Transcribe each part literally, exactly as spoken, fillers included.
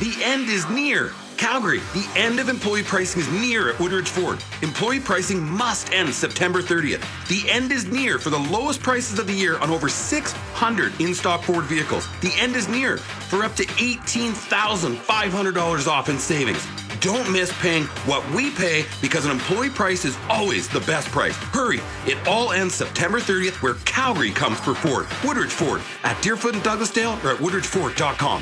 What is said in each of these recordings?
The end is near. Calgary, the end of employee pricing is near at Woodridge Ford. Employee pricing must end September thirtieth. The end is near for the lowest prices of the year on over six hundred in-stock Ford vehicles. The end is near for up to eighteen thousand five hundred dollars off in savings. Don't miss paying what we pay because an employee price is always the best price. Hurry, it all ends September thirtieth where Calgary comes for Ford. Woodridge Ford at Deerfoot and Douglasdale or at woodridge ford dot com.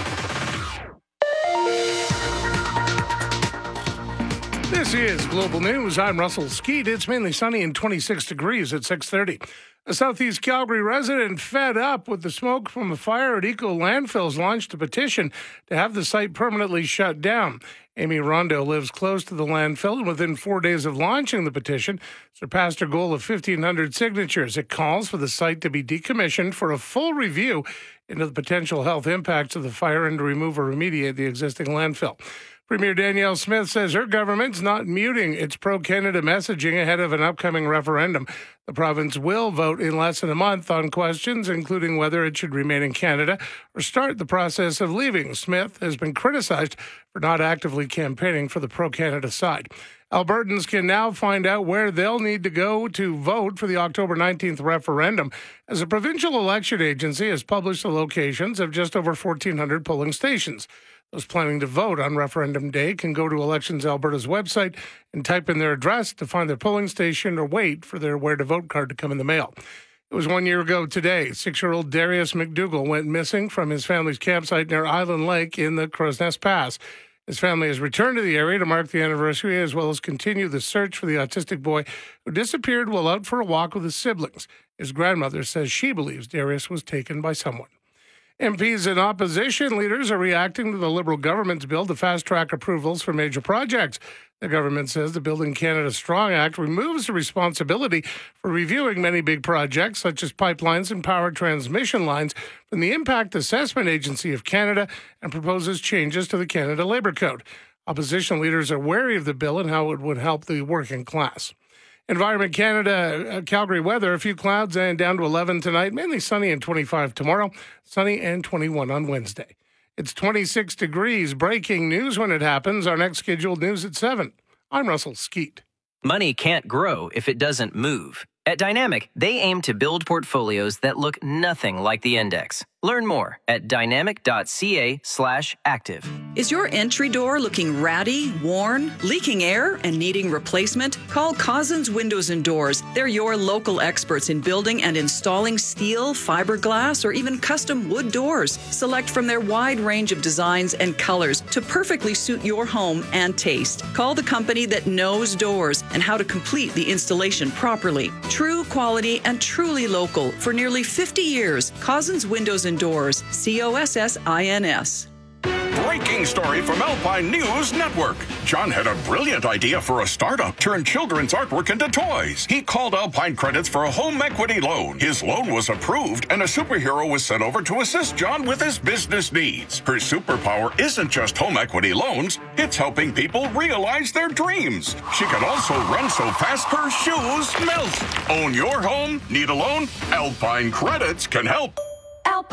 This is Global News. I'm Russell Skeet. It's mainly sunny and twenty-six degrees at six thirty. A Southeast Calgary resident fed up with the smoke from a fire at Eco Landfills launched a petition to have the site permanently shut down. Amy Rondo lives close to the landfill, and within four days of launching the petition, surpassed her goal of fifteen hundred signatures. It calls for the site to be decommissioned for a full review into the potential health impacts of the fire and to remove or remediate the existing landfill. Premier Danielle Smith says her government's not muting its pro-Canada messaging ahead of an upcoming referendum. The province will vote in less than a month on questions, including whether it should remain in Canada or start the process of leaving. Smith has been criticized for not actively campaigning for the pro-Canada side. Albertans can now find out where they'll need to go to vote for the October nineteenth referendum, as a provincial election agency has published the locations of just over fourteen hundred polling stations. Those planning to vote on referendum day can go to Elections Alberta's website and type in their address to find their polling station or wait for their where to vote card to come in the mail. It was one year ago today. Six-year-old Darius McDougall went missing from his family's campsite near Island Lake in the Crow's Nest Pass. His family has returned to the area to mark the anniversary as well as continue the search for the autistic boy who disappeared while out for a walk with his siblings. His grandmother says she believes Darius was taken by someone. M Ps and opposition leaders are reacting to the Liberal government's bill to fast-track approvals for major projects. The government says the Building Canada Strong Act removes the responsibility for reviewing many big projects, such as pipelines and power transmission lines, from the Impact Assessment Agency of Canada and proposes changes to the Canada Labour Code. Opposition leaders are wary of the bill and how it would help the working class. Environment Canada, uh, Calgary weather, a few clouds and down to eleven tonight, mainly sunny and twenty-five tomorrow, sunny and twenty-one on Wednesday. It's twenty-six degrees. Breaking news when it happens. Our next scheduled news at seven. I'm Russell Skeet. Money can't grow if it doesn't move. At Dynamic, they aim to build portfolios that look nothing like the index. Learn more at dynamic.ca slash active. Is your entry door looking ratty, worn, leaking air, and needing replacement? Call Cousins Windows and Doors. They're your local experts in building and installing steel, fiberglass, or even custom wood doors. Select from their wide range of designs and colors to perfectly suit your home and taste. Call the company that knows doors and how to complete the installation properly. True quality and truly local for nearly fifty years. Cousins Windows and Doors, C O S S I N S. Breaking story from Alpine News Network. John had a brilliant idea for a startup, turn children's artwork into toys. He called Alpine Credits for a home equity loan. His loan was approved, and a superhero was sent over to assist John with his business needs. Her superpower isn't just home equity loans, it's helping people realize their dreams. She can also run so fast her shoes melt. Own your home? Need a loan? Alpine Credits can help.